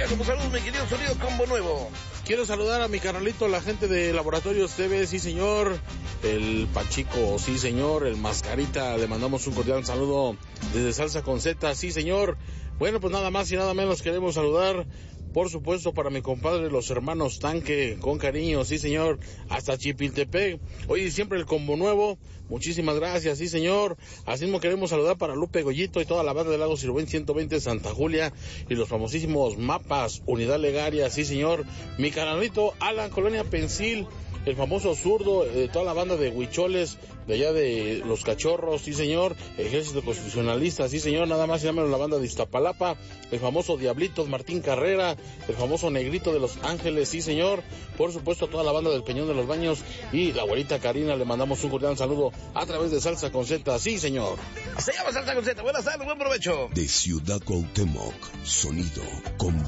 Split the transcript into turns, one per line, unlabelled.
Gracias por salud, mi querido Sonido Combo Nuevo.
Quiero saludar a mi carnalito, la gente de Laboratorios TV, sí señor, el Pachico, sí señor, el Mascarita, le mandamos un cordial saludo desde Salsa con Z, sí señor. Bueno, pues nada más y nada menos queremos saludar, por supuesto, para mi compadre, los hermanos Tanque, con cariño, sí señor, hasta Chipiltepec. Hoy siempre el Combo Nuevo, muchísimas gracias, sí señor. Así mismo queremos saludar para Lupe Goyito y toda la banda del Lago Sirven 120 Santa Julia y los famosísimos Mapas, Unidad Legaria, sí señor. Mi canalito Alan, Colonia Pensil, el famoso zurdo, toda la banda de Huicholes, de allá de Los Cachorros, sí señor, Ejército Constitucionalista, sí señor, nada más se llaman la banda de Iztapalapa, el famoso Diablitos, Martín Carrera, el famoso Negrito de Los Ángeles, sí señor, por supuesto toda la banda del Peñón de los Baños y la abuelita Karina, le mandamos un cordial saludo a través de Salsa con Z, sí señor.
Se llama Salsa con Z, buenas tardes, buen provecho.
De Ciudad Cuauhtémoc, sonido con